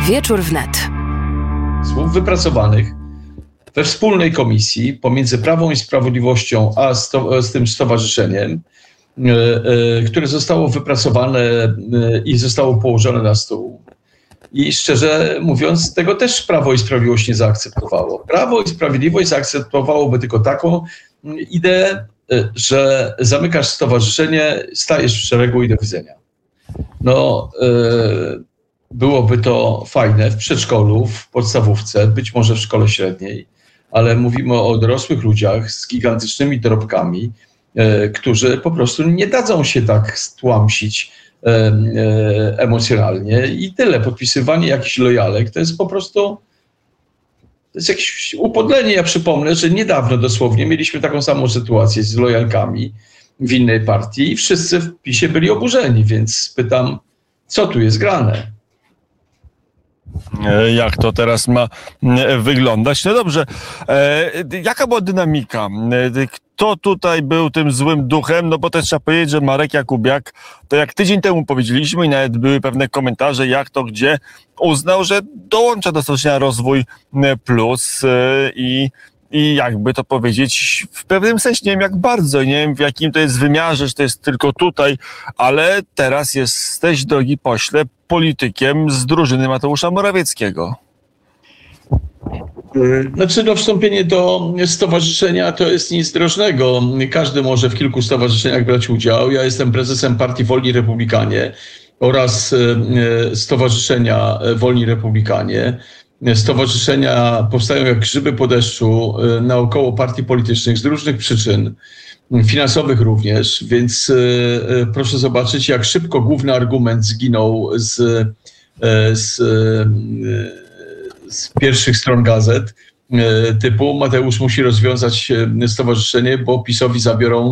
Wieczór wnet. Słów wypracowanych we wspólnej komisji pomiędzy Prawą i Sprawiedliwością a z tym stowarzyszeniem, które zostało wypracowane i zostało położone na stół. I szczerze mówiąc, tego też Prawo i Sprawiedliwość nie zaakceptowało. Prawo i Sprawiedliwość zaakceptowałoby tylko taką ideę, że zamykasz stowarzyszenie, stajesz w szeregu i do widzenia. Byłoby to fajne w przedszkolu, w podstawówce, być może w szkole średniej, ale mówimy o dorosłych ludziach z gigantycznymi dorobkami, którzy po prostu nie dadzą się tak stłamsić emocjonalnie i tyle. Podpisywanie jakichś lojalek to jest po prostu jakieś upodlenie. Ja przypomnę, że niedawno dosłownie mieliśmy taką samą sytuację z lojalkami w innej partii i wszyscy w PiS-ie byli oburzeni, więc pytam, co tu jest grane? Jak to teraz ma wyglądać? No dobrze, jaka była dynamika? Kto tutaj był tym złym duchem? No bo też trzeba powiedzieć, że Marek Jakubiak, to jak tydzień temu powiedzieliśmy i nawet były pewne komentarze, jak to gdzie, uznał, że dołącza do Stowarzyszenia Rozwój Plus i jakby to powiedzieć, w pewnym sensie, nie wiem jak bardzo, nie wiem w jakim to jest wymiarze, że to jest tylko tutaj, ale teraz jesteś, drogi pośle, politykiem z drużyny Mateusza Morawieckiego. Wstąpienie do stowarzyszenia to jest nic drożnego. Każdy może w kilku stowarzyszeniach brać udział. Ja jestem prezesem partii Wolni Republikanie oraz Stowarzyszenia Wolni Republikanie. Stowarzyszenia powstają jak grzyby po deszczu naokoło partii politycznych z różnych przyczyn, finansowych również, więc proszę zobaczyć, jak szybko główny argument zginął z pierwszych stron gazet typu Mateusz musi rozwiązać stowarzyszenie, bo PiS-owi zabiorą